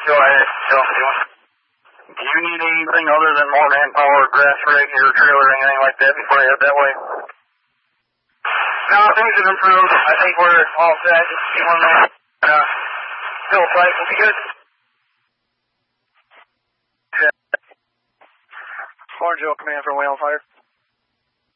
Go ahead. Do you need anything other than more manpower, grass rig, your trailer, or anything like that before you head that way? No, things have improved. I think we're all set. Just keep one man. Still fight will be good. Orange Oak Command for Whale Fire.